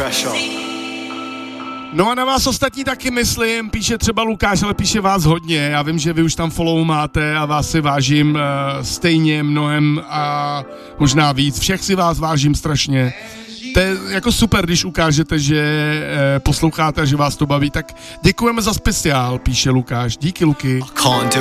No a na vás ostatní taky myslím, píše třeba Lukáš, ale píše vás hodně. Já vím, že vy už tam follow máte a vás si vážím stejně mnohem a možná víc. Všech si vás vážím strašně. To je jako super, když ukážete, že posloucháte a že vás to baví. Tak děkujeme za speciál, píše Lukáš. Díky, Luky.